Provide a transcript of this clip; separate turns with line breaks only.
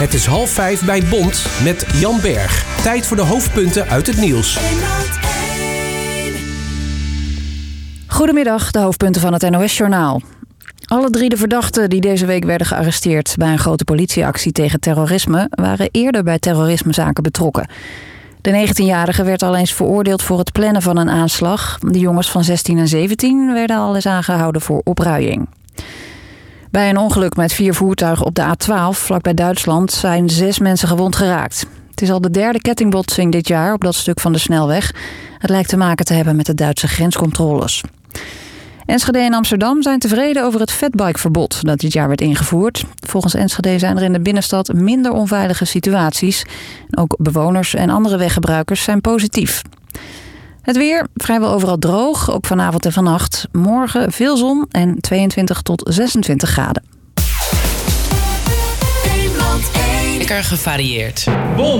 Het is 4:30 bij Bond met Jan Berg. Tijd voor de hoofdpunten uit het nieuws.
Goedemiddag, de hoofdpunten van het NOS-journaal. Alle 3 de verdachten die deze week werden gearresteerd bij een grote politieactie tegen terrorisme waren eerder bij terrorismezaken betrokken. De 19-jarige werd al eens veroordeeld voor het plannen van een aanslag. De jongens van 16 en 17 werden al eens aangehouden voor opruiing. Bij een ongeluk met 4 voertuigen op de A12, vlakbij Duitsland, zijn 6 mensen gewond geraakt. Het is al de 3e kettingbotsing dit jaar op dat stuk van de snelweg. Het lijkt te maken te hebben met de Duitse grenscontroles. Enschede en Amsterdam zijn tevreden over het fatbikeverbod dat dit jaar werd ingevoerd. Volgens Enschede zijn er in de binnenstad minder onveilige situaties. Ook bewoners en andere weggebruikers zijn positief. Het weer, vrijwel overal droog, ook vanavond en vannacht. Morgen veel zon en 22 tot 26 graden.
Lekker gevarieerd.
Bom!